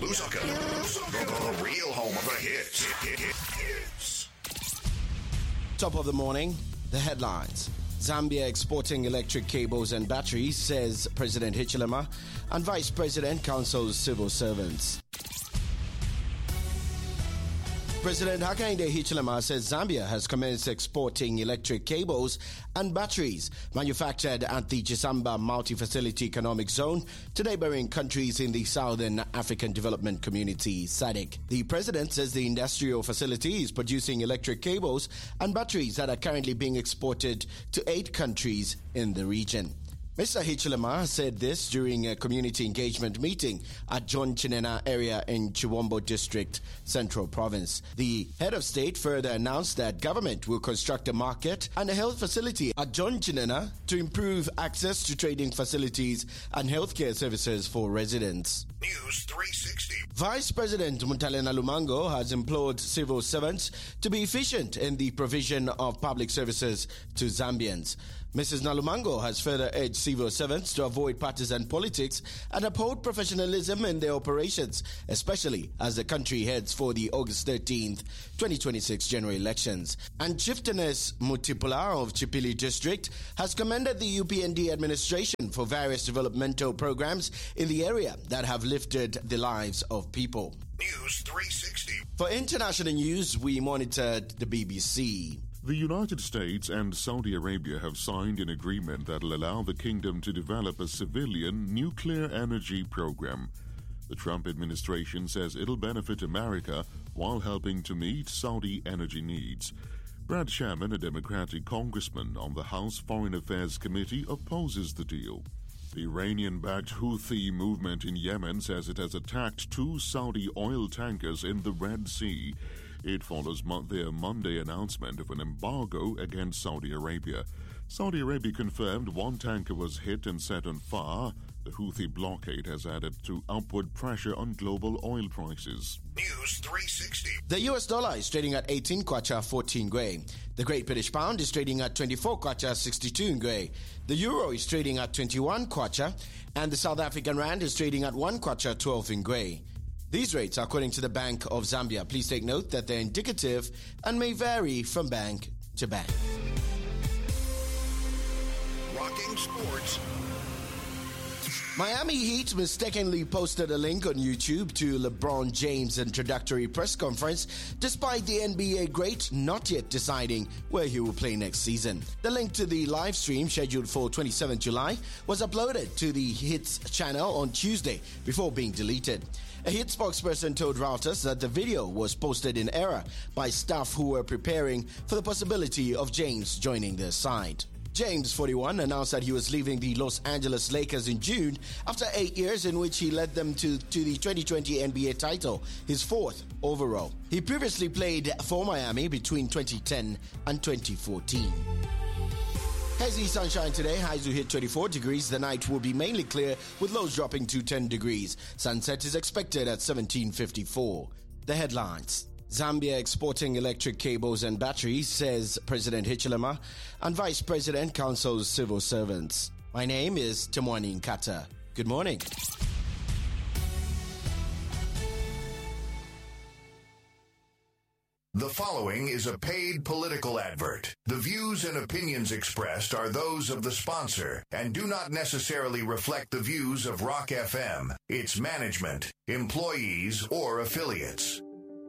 Lusaka, the real home of the hits. Top of the morning, the headlines. Zambia exporting electric cables and batteries, says President Hichilema, and Vice President counsels civil servants. President Hakainde Hichilema says Zambia has commenced exporting electric cables and batteries manufactured at the Chisamba Multi-Facility Economic Zone to neighboring countries in the Southern African Development Community, SADC. The president says the industrial facility is producing electric cables and batteries that are currently being exported to 8 countries in the region. Mr. Hichilema said this during a community engagement meeting at John Chinena area in Chiwombo District, Central Province. The head of state further announced that government will construct a market and a health facility at John Chinena to improve access to trading facilities and healthcare services for residents. News 360. Vice President Muntalena Lumango has implored civil servants to be efficient in the provision of public services to Zambians. Mrs. Nalumango has further urged civil servants to avoid partisan politics and uphold professionalism in their operations, especially as the country heads for the August 13th, 2026 general elections. And Chieftainess Mutipula of Chipili District has commended the UPND administration for various developmental programs in the area that have lifted the lives of people. News 360. For international news, we monitored the BBC. The United States and Saudi Arabia have signed an agreement that will allow the kingdom to develop a civilian nuclear energy program. The Trump administration says it'll benefit America while helping to meet Saudi energy needs. Brad Sherman, a Democratic congressman on the House Foreign Affairs Committee, opposes the deal. The Iranian-backed Houthi movement in Yemen says it has attacked 2 Saudi oil tankers in the Red Sea. It follows their Monday announcement of an embargo against Saudi Arabia. Saudi Arabia confirmed 1 tanker was hit and set on fire. The Houthi blockade has added to upward pressure on global oil prices. News 360. The US dollar is trading at 18 kwacha 14 ngwe. The Great British Pound is trading at 24 kwacha 62 ngwe. The Euro is trading at 21 kwacha, and the South African Rand is trading at 1 kwacha 12 ngwe. These rates are according to the Bank of Zambia. Please take note that they're indicative and may vary from bank to bank. Rocking sports. Miami Heat mistakenly posted a link on YouTube to LeBron James' introductory press conference, despite the NBA great not yet deciding where he will play next season. The link to the live stream, scheduled for 27 July, was uploaded to the Heat's channel on Tuesday before being deleted. A Heat spokesperson told Reuters that the video was posted in error by staff who were preparing for the possibility of James joining their side. James, 41, announced that he was leaving the Los Angeles Lakers in June after 8 years in which he led them to the 2020 NBA title, his 4th overall. He previously played for Miami between 2010 and 2014. Hazy sunshine today, highs will hit 24 degrees. The night will be mainly clear with lows dropping to 10 degrees. Sunset is expected at 17:54. The headlines. Zambia exporting electric cables and batteries, says President Hichilema, and Vice President counsels civil servants. My name is Temwani Nkata. Good morning. The following is a paid political advert. The views and opinions expressed are those of the sponsor and do not necessarily reflect the views of Rock FM, its management, employees, or affiliates.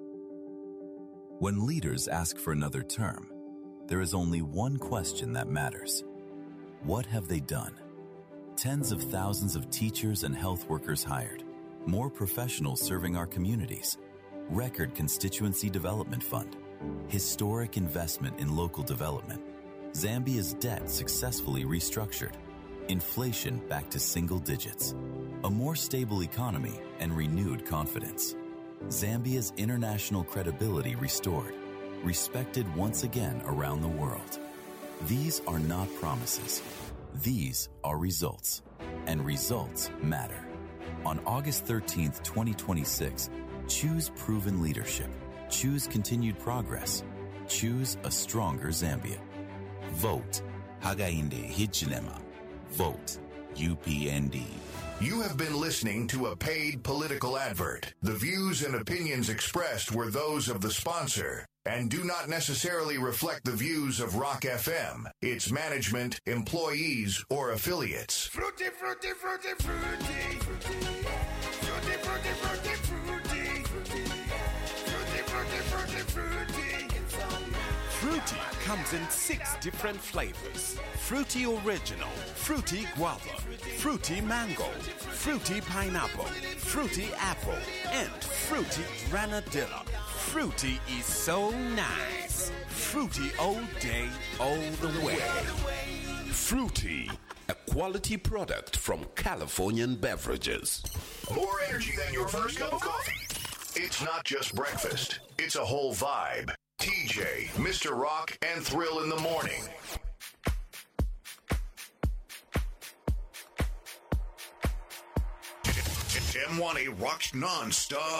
When leaders ask for another term, there is only one question that matters. What have they done? Tens of thousands of teachers and health workers hired, more professionals serving our communities, record constituency development fund, historic investment in local development, Zambia's debt successfully restructured, inflation back to single digits, a more stable economy and renewed confidence. Zambia's international credibility restored, respected once again around the world. These are not promises. These are results. And results matter. On August 13th, 2026, choose proven leadership. Choose continued progress. Choose a stronger Zambia. Vote Hakainde Hichilema. Vote UPND. You have been listening to a paid political advert. The views and opinions expressed were those of the sponsor and do not necessarily reflect the views of Rock FM, its management, employees, or affiliates. Fruity, fruity, fruity, fruity. Fruity, fruity, fruity, fruity. Fruity, fruity, fruity, fruity. Fruity comes in 6 different flavors. Fruity Original, Fruity Guava, Fruity Mango, Fruity Pineapple, Fruity Apple, and Fruity Granadilla. Fruity is so nice. Fruity all day, all the way. Fruity, a quality product from Californian Beverages. More energy than your first cup of coffee. It's not just breakfast. It's a whole vibe. TJ, Mr. Rock, and Thrill in the morning. M1A rocks non-stop.